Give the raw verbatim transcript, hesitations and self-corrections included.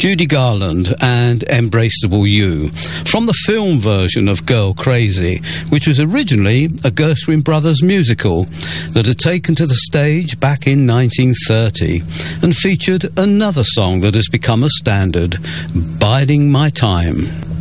Judy Garland and Embraceable You, from the film version of Girl Crazy, which was originally a Gershwin Brothers musical that had taken to the stage back in nineteen thirty and featured another song that has become a standard, Biding My Time.